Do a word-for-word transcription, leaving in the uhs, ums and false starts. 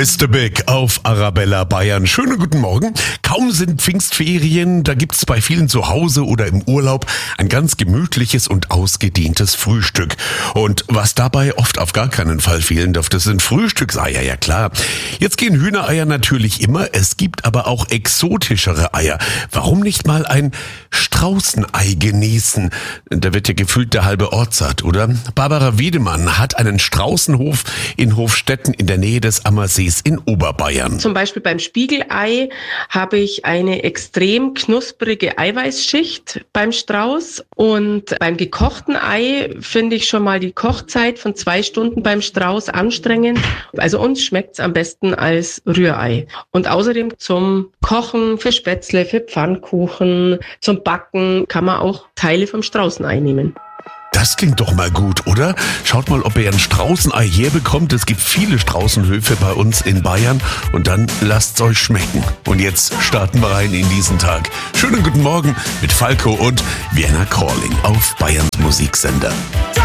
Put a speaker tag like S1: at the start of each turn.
S1: Mister Big auf Arabella Bayern. Schönen guten Morgen. Kaum sind Pfingstferien, da gibt's bei vielen zu Hause oder im Urlaub ein ganz gemütliches und ausgedehntes Frühstück. Und was dabei oft auf gar keinen Fall fehlen darf, das sind Frühstückseier, ja klar. Jetzt gehen Hühnereier natürlich immer, es gibt aber auch exotischere Eier. Warum nicht mal ein Straußenei genießen? Da wird ja gefühlt der halbe Ort satt, oder? Barbara Wiedemann hat einen Straußenhof in Hofstetten in der Nähe des Ammersees in Oberbayern.
S2: Zum Beispiel beim Spiegelei habe ich eine extrem knusprige Eiweißschicht beim Strauß, und beim gekochten Ei finde ich schon mal die Kochzeit von zwei Stunden beim Strauß anstrengend. Also uns schmeckt es am besten als Rührei. Und außerdem zum Kochen, für Spätzle, für Pfannkuchen, zum Backen kann man auch Teile vom Straußenei nehmen.
S1: Das klingt doch mal gut, oder? Schaut mal, ob ihr ein Straußenei herbekommt. Es gibt viele Straußenhöfe bei uns in Bayern. Und dann lasst's euch schmecken. Und jetzt starten wir rein in diesen Tag. Schönen guten Morgen mit Falco und Vienna Calling auf Bayerns Musiksender.